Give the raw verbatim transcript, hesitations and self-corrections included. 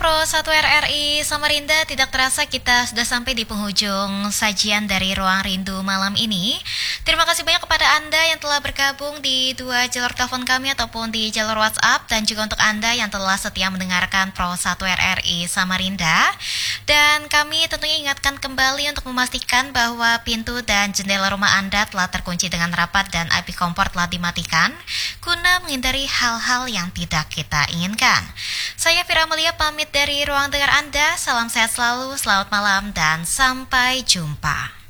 Pro satu R R I Samarinda, tidak terasa kita sudah sampai di penghujung sajian dari Ruang Rindu malam ini. Terima kasih banyak kepada Anda yang telah bergabung di dua jalur telepon kami ataupun di jalur WhatsApp, dan juga untuk Anda yang telah setia mendengarkan Pro satu R R I Samarinda. Dan kami tentunya ingatkan kembali untuk memastikan bahwa pintu dan jendela rumah Anda telah terkunci dengan rapat dan api kompor telah dimatikan guna menghindari hal-hal yang tidak kita inginkan. Saya Fira Melia pamit dari ruang dengar Anda. Salam sehat selalu, selamat malam, dan sampai jumpa.